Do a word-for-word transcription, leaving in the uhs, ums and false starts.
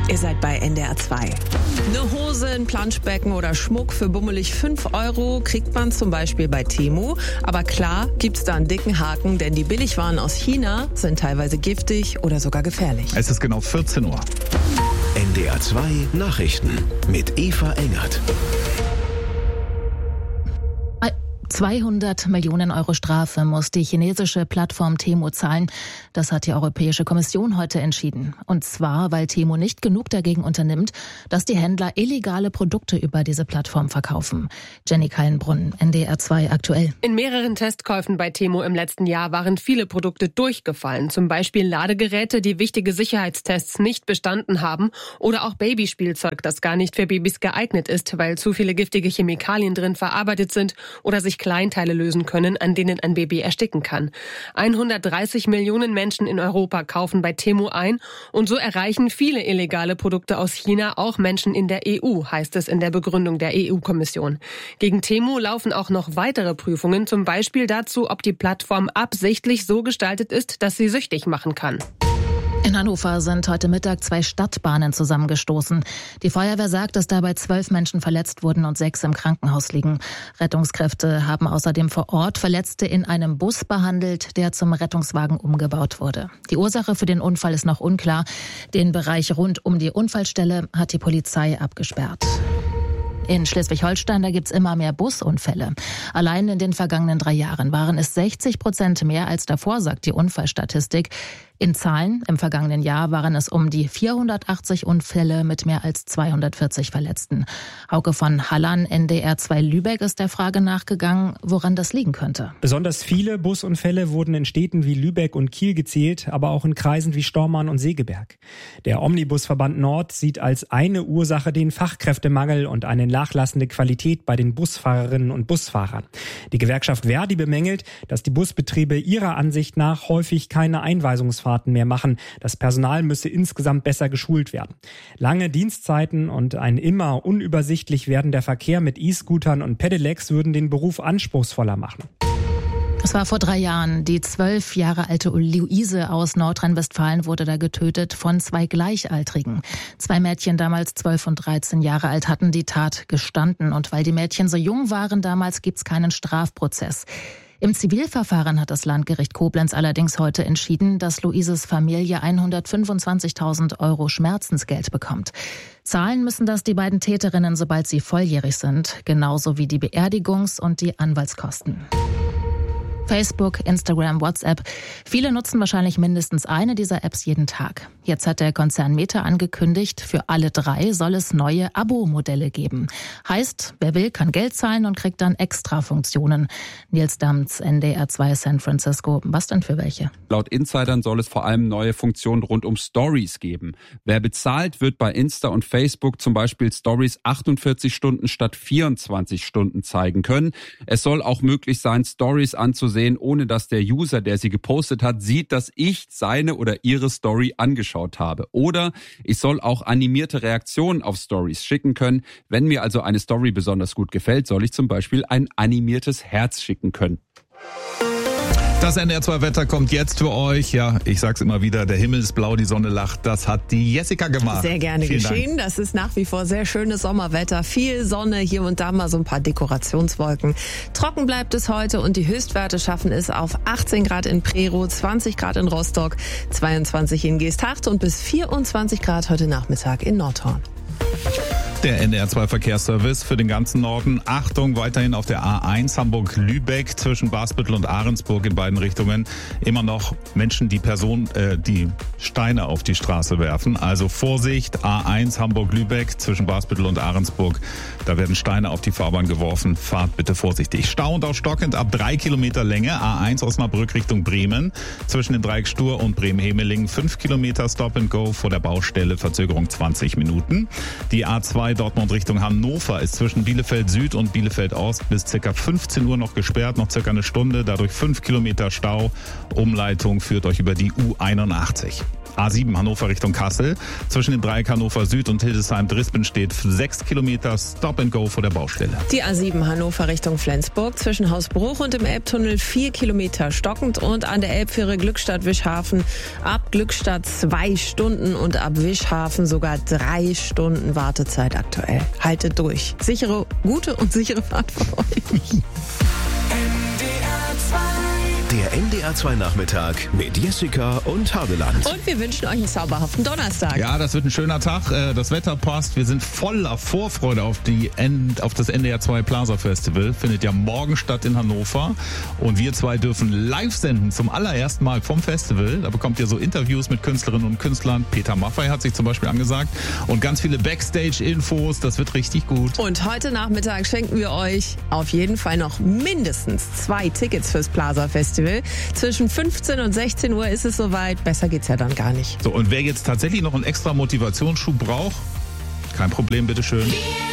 Ihr seid bei N D R zwei. Eine Hose, ein Planschbecken oder Schmuck für bummelig fünf Euro kriegt man zum Beispiel bei Temu. Aber klar gibt's da einen dicken Haken, denn die Billigwaren aus China sind teilweise giftig oder sogar gefährlich. Es ist genau vierzehn Uhr. N D R zwei Nachrichten mit Eva Engert. zweihundert Millionen Euro Strafe muss die chinesische Plattform Temu zahlen. Das hat die Europäische Kommission heute entschieden. Und zwar, weil Temu nicht genug dagegen unternimmt, dass die Händler illegale Produkte über diese Plattform verkaufen. Jenny Kallenbrunn, N D R zwei aktuell. In mehreren Testkäufen bei Temu im letzten Jahr waren viele Produkte durchgefallen. Zum Beispiel Ladegeräte, die wichtige Sicherheitstests nicht bestanden haben. Oder auch Babyspielzeug, das gar nicht für Babys geeignet ist, weil zu viele giftige Chemikalien drin verarbeitet sind oder sich Kleinteile lösen können, an denen ein Baby ersticken kann. hundertdreißig Millionen Menschen in Europa kaufen bei Temu ein und so erreichen viele illegale Produkte aus China auch Menschen in der E U, heißt es in der Begründung der E U-Kommission. Gegen Temu laufen auch noch weitere Prüfungen, zum Beispiel dazu, ob die Plattform absichtlich so gestaltet ist, dass sie süchtig machen kann. In Hannover sind heute Mittag zwei Stadtbahnen zusammengestoßen. Die Feuerwehr sagt, dass dabei zwölf Menschen verletzt wurden und sechs im Krankenhaus liegen. Rettungskräfte haben außerdem vor Ort Verletzte in einem Bus behandelt, der zum Rettungswagen umgebaut wurde. Die Ursache für den Unfall ist noch unklar. Den Bereich rund um die Unfallstelle hat die Polizei abgesperrt. In Schleswig-Holstein, da gibt's immer mehr Busunfälle. Allein in den vergangenen drei Jahren waren es sechzig Prozent mehr als davor, sagt die Unfallstatistik. In Zahlen im vergangenen Jahr waren es um die vierhundertachtzig Unfälle mit mehr als zweihundertvierzig Verletzten. Hauke von Hallan, N D R zwei Lübeck, ist der Frage nachgegangen, woran das liegen könnte. Besonders viele Busunfälle wurden in Städten wie Lübeck und Kiel gezählt, aber auch in Kreisen wie Stormarn und Segeberg. Der Omnibusverband Nord sieht als eine Ursache den Fachkräftemangel und eine nachlassende Qualität bei den Busfahrerinnen und Busfahrern. Die Gewerkschaft Verdi bemängelt, dass die Busbetriebe ihrer Ansicht nach häufig keine Einweisungsfahrten mehr machen. Das Personal müsse insgesamt besser geschult werden. Lange Dienstzeiten und ein immer unübersichtlich werdender Verkehr mit E-Scootern und Pedelecs würden den Beruf anspruchsvoller machen. Es war vor drei Jahren. Die zwölf Jahre alte Luise aus Nordrhein-Westfalen wurde da getötet von zwei Gleichaltrigen. Zwei Mädchen, damals zwölf und dreizehn Jahre alt, hatten die Tat gestanden. Und weil die Mädchen so jung waren, damals gibt's keinen Strafprozess. Im Zivilverfahren hat das Landgericht Koblenz allerdings heute entschieden, dass Luises Familie hundertfünfundzwanzigtausend Euro Schmerzensgeld bekommt. Zahlen müssen das die beiden Täterinnen, sobald sie volljährig sind, genauso wie die Beerdigungs- und die Anwaltskosten. Facebook, Instagram, WhatsApp. Viele nutzen wahrscheinlich mindestens eine dieser Apps jeden Tag. Jetzt hat der Konzern Meta angekündigt, für alle drei soll es neue Abo-Modelle geben. Heißt, wer will, kann Geld zahlen und kriegt dann extra Funktionen. Nils Damz, N D R zwei San Francisco. Was denn für welche? Laut Insidern soll es vor allem neue Funktionen rund um Stories geben. Wer bezahlt, wird bei Insta und Facebook zum Beispiel Stories achtundvierzig Stunden statt vierundzwanzig Stunden zeigen können. Es soll auch möglich sein, Stories anzusehen, ohne dass der User, der sie gepostet hat, sieht, dass ich seine oder ihre Story angeschaut habe. Oder ich soll auch animierte Reaktionen auf Stories schicken können. Wenn mir also eine Story besonders gut gefällt, soll ich zum Beispiel ein animiertes Herz schicken können. Das N D R zwei Wetter kommt jetzt für euch. Ja, ich sag's immer wieder, der Himmel ist blau, die Sonne lacht. Das hat die Jessica gemacht. Sehr gerne Vielen geschehen. Dank. Das ist nach wie vor sehr schönes Sommerwetter. Viel Sonne, hier und da mal so ein paar Dekorationswolken. Trocken bleibt es heute und die Höchstwerte schaffen es auf achtzehn Grad in Prerow, zwanzig Grad in Rostock, zweiundzwanzig in Geesthacht und bis vierundzwanzig Grad heute Nachmittag in Nordhorn. Der N D R zwei Verkehrsservice für den ganzen Norden. Achtung, weiterhin auf der A eins Hamburg-Lübeck zwischen Basbüttel und Ahrensburg in beiden Richtungen. Immer noch Menschen, die Person, äh, die Steine auf die Straße werfen. Also Vorsicht, A eins Hamburg-Lübeck zwischen Basbüttel und Ahrensburg. Da werden Steine auf die Fahrbahn geworfen. Fahrt bitte vorsichtig. Stau und auch stockend ab drei Kilometer Länge. A eins Osnabrück Richtung Bremen. Zwischen den Dreieck Stur und Bremen-Hemeling. Fünf Kilometer Stop and Go vor der Baustelle. Verzögerung zwanzig Minuten. Die A zwei Dortmund Richtung Hannover ist zwischen Bielefeld Süd und Bielefeld Ost bis ca. fünfzehn Uhr noch gesperrt, noch circa eine Stunde, dadurch fünf Kilometer Stau. Umleitung führt euch über die U einundachtzig. A sieben Hannover Richtung Kassel. Zwischen dem Dreieck Hannover Süd und Hildesheim-Drispen steht sechs Kilometer Stop and Go vor der Baustelle. Die A sieben Hannover Richtung Flensburg zwischen Hausbruch und dem Elbtunnel vier Kilometer stockend und an der Elbfähre Glückstadt-Wischhafen ab Glückstadt zwei Stunden und ab Wischhafen sogar drei Stunden Wartezeit aktuell. Haltet durch. Sichere, gute und sichere Fahrt für euch. Der N D R zwei Nachmittag mit Jessica und Hadeland. Und wir wünschen euch einen zauberhaften Donnerstag. Ja, das wird ein schöner Tag. Das Wetter passt. Wir sind voller Vorfreude auf, die N- auf das N D R zwei Plaza Festival. Findet ja morgen statt in Hannover. Und wir zwei dürfen live senden zum allerersten Mal vom Festival. Da bekommt ihr so Interviews mit Künstlerinnen und Künstlern. Peter Maffay hat sich zum Beispiel angesagt. Und ganz viele Backstage-Infos. Das wird richtig gut. Und heute Nachmittag schenken wir euch auf jeden Fall noch mindestens zwei Tickets fürs Plaza Festival. Zwischen fünfzehn und sechzehn Uhr ist es soweit. Besser geht's ja dann gar nicht. So, und wer jetzt tatsächlich noch einen extra Motivationsschub braucht, kein Problem, bitteschön.